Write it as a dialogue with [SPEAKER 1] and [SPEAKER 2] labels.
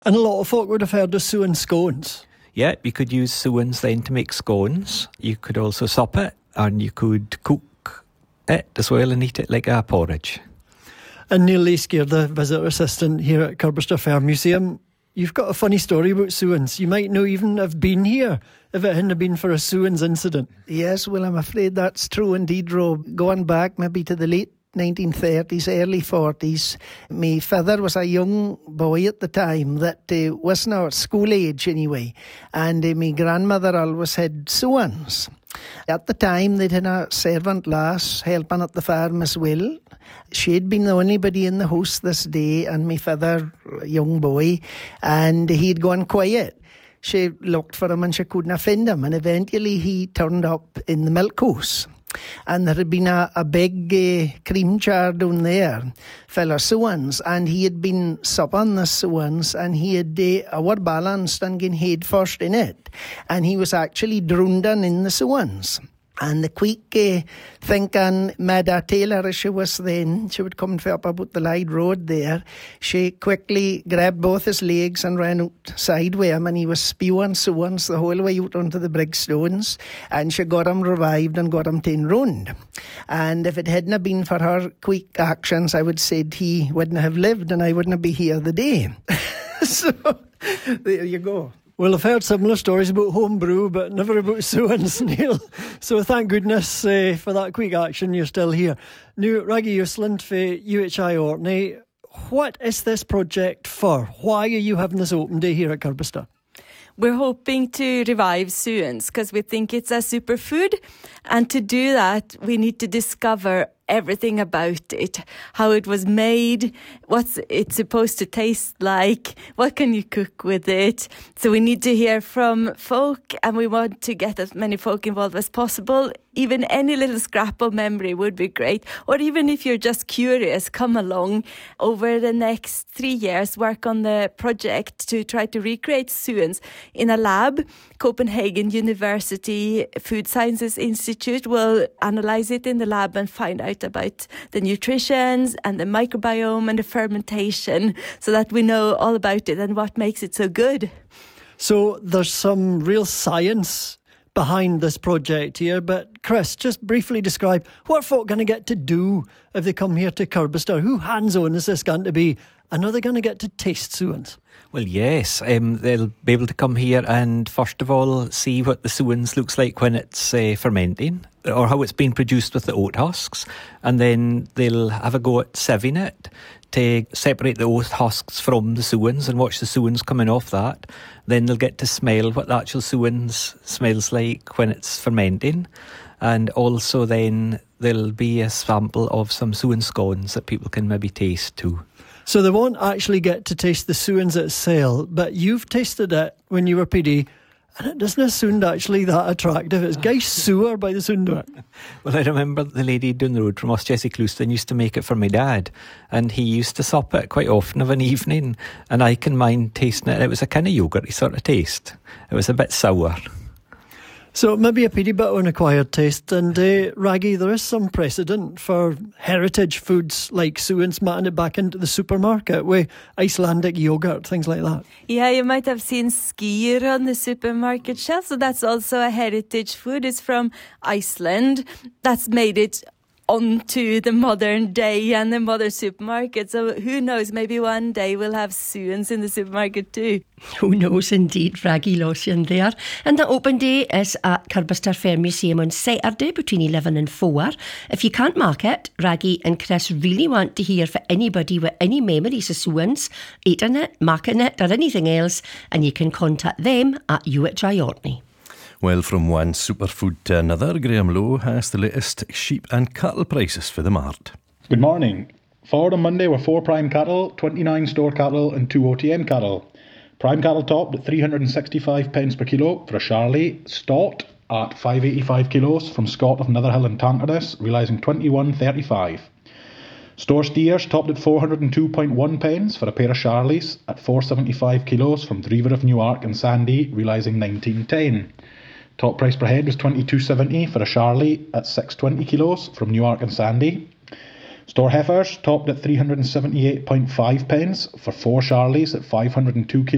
[SPEAKER 1] And a lot of folk would have heard of suan scones.
[SPEAKER 2] Yeah, you could use suans then to make scones. You could also sup it, and you could cook it as well and eat it like a porridge.
[SPEAKER 1] And Neil Leask, you're the visitor assistant here at Kirbyster Fair Museum. You've got a funny story about suans. You might not even have been here if it hadn't been for a suans incident.
[SPEAKER 3] Yes, well, I'm afraid that's true indeed, Rob. Going back maybe to the late 1930s, early 40s, my father was a young boy at the time that wasn't at school age anyway, and my grandmother always had suans. At the time, they'd had a servant lass helping at the farm as well. She'd been the only body in the house this day, and my father, a young boy, and he'd gone quiet. She looked for him and she couldn't find him, and eventually he turned up in the milk house. And there had been a big cream jar down there full of suans, and he had been supping the suans, and he had overbalanced and gone head first in it, and he was actually drowning in the suans. And the quick thinking Madda Taylor, as she was then, she would come up about the Lyde Road there, she quickly grabbed both his legs and ran outside with him, and he was spewing suans the whole way out onto the brigstones, and she got him revived and got him turned round. And if it hadn't been for her quick actions, I would say he wouldn't have lived and I wouldn't be here today. So, there you go.
[SPEAKER 1] Well, I've heard similar stories about home brew, but never about suans, Neil. So thank goodness for that quick action, you're still here. Now, Raggy Usland for UHI Orkney, what is this project for? Why are you having this open day here at Kirbyster?
[SPEAKER 4] We're hoping to revive suans because we think it's a superfood, and to do that we need to discover everything about it, how it was made, what's it supposed to taste like, what can you cook with it. So we need to hear from folk, and we want to get as many folk involved as possible. Even any little scrap of memory would be great. Or even if you're just curious, come along. Over the next 3 years, work on the project to try to recreate suans in a lab. Copenhagen University Food Sciences Institute will analyse it in the lab and find out about the nutrition and the microbiome and the fermentation, so that we know all about it and what makes it so good.
[SPEAKER 1] So there's some real science behind this project here, but Chris, just briefly describe what folk going to get to do if they come here to Kirbyster. Who hands-on is this going to be, and are they going to get to taste suans?
[SPEAKER 2] Well, yes, they'll be able to come here and first of all see what the suans looks like when it's fermenting, or how it's been produced with the oat husks, and then they'll have a go at sieving it to separate the oat husks from the suans and watch the suans coming off that. Then they'll get to smell what the actual suans smells like when it's fermenting, and also then there'll be a sample of some suan scones that people can maybe taste too.
[SPEAKER 1] So they won't actually get to taste the suans itself, but you've tasted it when you were PD, and it doesn't sound actually that attractive. It's guy sewer by the sound of it.
[SPEAKER 2] Well, I remember the lady down the road from us, Jessie Clouston, used to make it for my dad, and he used to sup it quite often of an evening, and I can mind tasting it. It was a kind of yoghurty sort of taste. It was a bit sour.
[SPEAKER 1] So maybe a pretty bit of an acquired taste. And Raggy, there is some precedent for heritage foods like suans making it back into the supermarket with Icelandic yoghurt, things like that.
[SPEAKER 4] Yeah, you might have seen skyr on the supermarket shelf. So that's also a heritage food. It's from Iceland. That's made it onto the modern day and the modern supermarket. So who knows, maybe one day we'll have suans in the supermarket too.
[SPEAKER 5] Who knows indeed, Raggy Lawson there. And the open day is at Kirbyster Fair Museum on Saturday between 11 and 4. If you can't mark it, Raggy and Chris really want to hear for anybody with any memories of suans, eating it, marking it or anything else, and you can contact them at UHI Orkney.
[SPEAKER 6] Well, from one superfood to another, Graham Lowe has the latest sheep and cattle prices for the mart.
[SPEAKER 7] Good morning. Forward on Monday were 4 prime cattle, 29 store cattle and 2 OTM cattle. Prime cattle topped at 365 pence per kilo for a Charlie. Stott at 585 kilos from Scott of Netherhill and Tankerus, realising 21.35. Store steers topped at 402.1 pence for a pair of Charlies at 475 kilos from Drever of Newark and Sandy, realising 19.10. Top price per head was 22.70 for a Charlie at 620 kilos from Newark and Sandy. Store heifers topped at 378.5 pence for 4 Charlies at 502 kilos.